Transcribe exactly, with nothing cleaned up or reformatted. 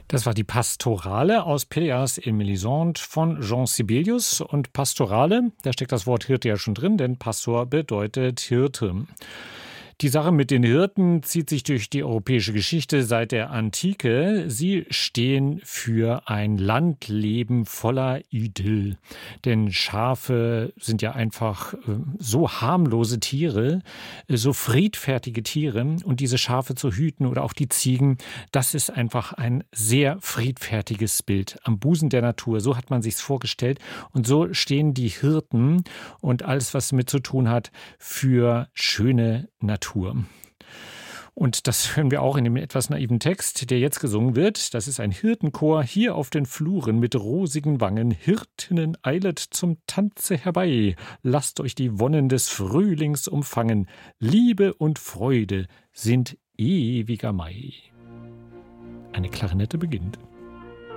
Das war die Pastorale aus Pelléas et Mélisande von Jean Sibelius. Und Pastorale, da steckt das Wort Hirte ja schon drin, denn Pastor bedeutet Hirte. Die Sache mit den Hirten zieht sich durch die europäische Geschichte seit der Antike. Sie stehen für ein Landleben voller Idyll. Denn Schafe sind ja einfach so harmlose Tiere, so friedfertige Tiere. Und diese Schafe zu hüten oder auch die Ziegen, das ist einfach ein sehr friedfertiges Bild am Busen der Natur. So hat man sich's vorgestellt. Und so stehen die Hirten und alles, was damit zu tun hat, für schöne Natur. Und das hören wir auch in dem etwas naiven Text, der jetzt gesungen wird. Das ist ein Hirtenchor hier auf den Fluren mit rosigen Wangen. Hirtinnen, eilet zum Tanze herbei. Lasst euch die Wonnen des Frühlings umfangen. Liebe und Freude sind ewiger Mai. Eine Klarinette beginnt.